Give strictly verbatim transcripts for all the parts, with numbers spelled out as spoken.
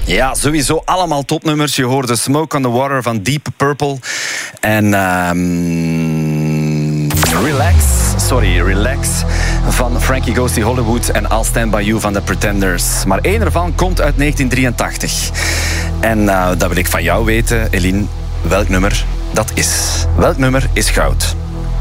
Ja, sowieso allemaal topnummers. Je hoorde Smoke on the Water van Deep Purple. En um, Relax, sorry, Relax van Frankie Goes to Hollywood en I'll Stand By You van The Pretenders. Maar één ervan komt uit negentien drieëntachtig. En uh, dat wil ik van jou weten, Eline, welk nummer dat is. Welk nummer is goud?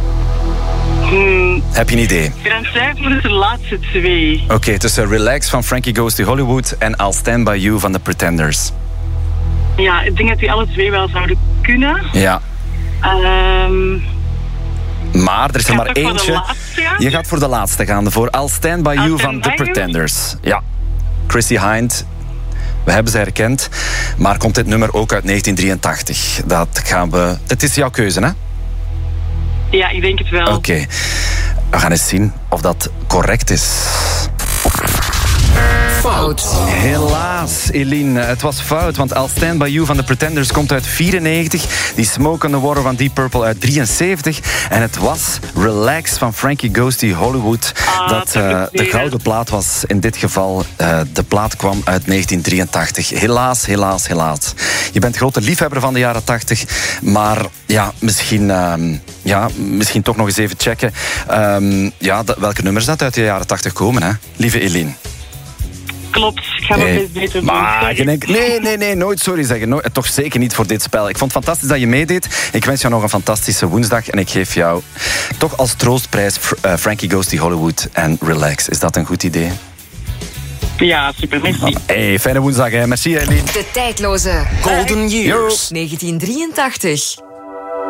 Hmm. Heb je een idee? Ik ga twijfelen tussen de laatste twee. Oké, okay, tussen Relax van Frankie Goes to Hollywood en I'll Stand By You van The Pretenders. Ja, ik denk dat die alle twee wel zouden kunnen. Ja. Um, maar er is er maar eentje. Je gaat voor de laatste gaan. Voor I'll Stand By You van The Pretenders. Ja. Chrissie Hynde. We hebben ze herkend. Maar komt dit nummer ook uit negentien drieëntachtig? Dat gaan we... Het is jouw keuze, hè? Ja, ik denk het wel. Oké. Okay. We gaan eens zien of dat correct is. Fout. Helaas, Eline. Het was fout, want I'll Stand By You van The Pretenders komt uit vierennegentig. Die Smoke on the Water van Deep Purple uit drieënzeventig. En het was Relax van Frankie Goes to Hollywood. Ah, dat uh, de gouden plaat was. In dit geval, uh, de plaat kwam uit negentien drieëntachtig. Helaas, helaas, helaas. Je bent grote liefhebber van de jaren tachtig. Maar ja, misschien, uh, ja, misschien toch nog eens even checken. Um, ja, de, welke nummers dat uit de jaren tachtig komen, hè? Lieve Eline. Klopt, ik ga nog nee, eens beter doen. Maar je denkt, nee, nee, nee, nooit sorry zeggen. Nooit, toch zeker niet voor dit spel. Ik vond het fantastisch dat je meedeed. Ik wens jou nog een fantastische woensdag. En ik geef jou toch als troostprijs uh, Frankie Goes to Hollywood en Relax. Is dat een goed idee? Ja, super, merci. Oh, hey, fijne woensdag, hè. Merci, Eline. De tijdloze Golden Years negentien drieëntachtig.